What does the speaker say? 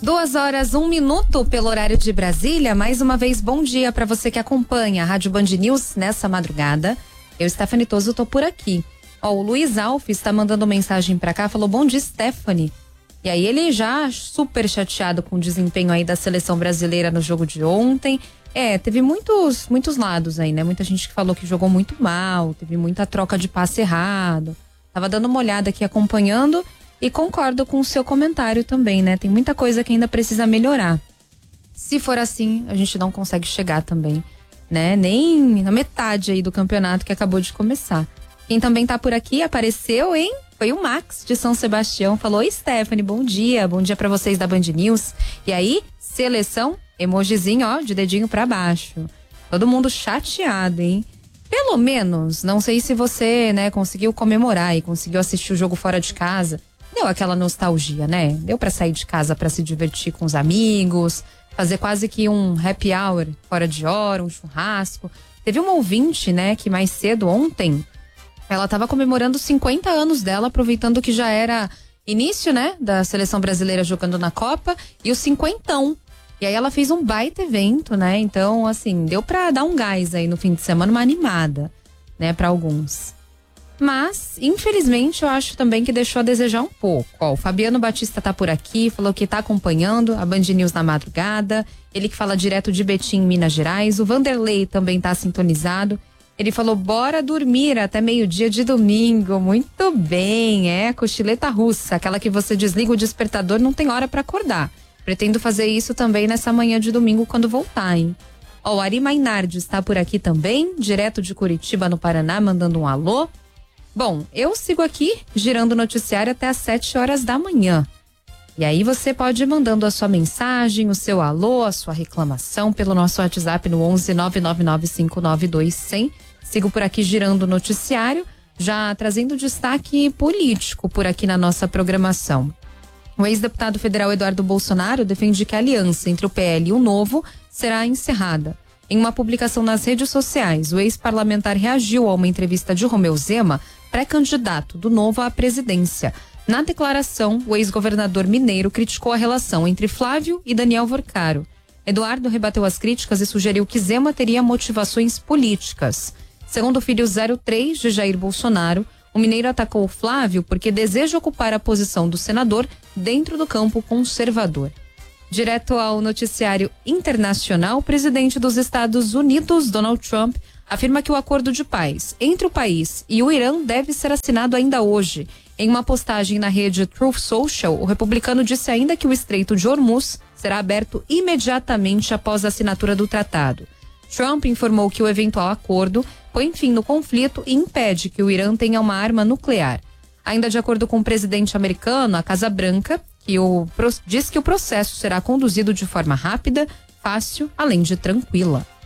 2h01 pelo horário de Brasília. Mais uma vez, bom dia para você que acompanha a Rádio Band News nessa madrugada. Eu, Stephanie Toso, tô por aqui. Ó, o Luiz Alves está mandando mensagem para cá, falou bom dia, Stephanie. E aí ele já super chateado com o desempenho aí da seleção brasileira no jogo de ontem. Teve muitos lados aí, né? Muita gente que falou que jogou muito mal, teve muita troca de passe errado. Tava dando uma olhada aqui acompanhando e concordo com o seu comentário também, né? Tem muita coisa que ainda precisa melhorar. Se for assim, a gente não consegue chegar também, né? Nem na metade aí do campeonato que acabou de começar. Quem também tá por aqui, apareceu, hein? Foi o Max de São Sebastião. Falou, oi Stephanie, bom dia pra vocês da Band News. E aí, seleção, emojizinho, ó, de dedinho pra baixo. Todo mundo chateado, hein? Pelo menos, não sei se você, né, conseguiu comemorar e conseguiu assistir o jogo fora de casa. Deu aquela nostalgia, né? Deu pra sair de casa pra se divertir com os amigos, fazer quase que um happy hour fora de hora, um churrasco. Teve uma ouvinte, né, que mais cedo ontem, ela tava comemorando 50 anos dela, aproveitando que já era início, né, da seleção brasileira jogando na Copa e o 50ão. E aí ela fez um baita evento, né? Então, assim, deu pra dar um gás aí no fim de semana, uma animada, né, pra alguns. Mas, infelizmente, eu acho também que deixou a desejar um pouco. Ó, o Fabiano Batista tá por aqui, falou que tá acompanhando a Band News na madrugada. Ele que fala direto de Betim, Minas Gerais. O Vanderlei também tá sintonizado. Ele falou, bora dormir até meio-dia de domingo. Muito bem, cochileta russa, aquela que você desliga o despertador, não tem hora pra acordar. Pretendo fazer isso também nessa manhã de domingo quando voltar, hein? Ó, o Ari Mainardi está por aqui também, direto de Curitiba, no Paraná, mandando um alô. Bom, eu sigo aqui, girando o noticiário até às 7 horas da manhã. E aí você pode ir mandando a sua mensagem, o seu alô, a sua reclamação pelo nosso WhatsApp no 11 999592100. Sigo por aqui girando o noticiário, já trazendo destaque político por aqui na nossa programação. O ex-deputado federal Eduardo Bolsonaro defende que a aliança entre o PL e o Novo será encerrada. Em uma publicação nas redes sociais, o ex-parlamentar reagiu a uma entrevista de Romeu Zema, pré-candidato do Novo à presidência. Na declaração, o ex-governador mineiro criticou a relação entre Flávio e Daniel Vorcaro. Eduardo rebateu as críticas e sugeriu que Zema teria motivações políticas. Segundo o filho 03 de Jair Bolsonaro, o mineiro atacou Flávio porque deseja ocupar a posição do senador dentro do campo conservador. Direto ao noticiário internacional, o presidente dos Estados Unidos, Donald Trump, afirma que o acordo de paz entre o país e o Irã deve ser assinado ainda hoje. Em uma postagem na rede Truth Social, o republicano disse ainda que o Estreito de Hormuz será aberto imediatamente após a assinatura do tratado. Trump informou que o eventual acordo põe fim no conflito e impede que o Irã tenha uma arma nuclear. Ainda de acordo com o presidente americano, a Casa Branca, diz que o processo será conduzido de forma rápida, fácil, além de tranquila.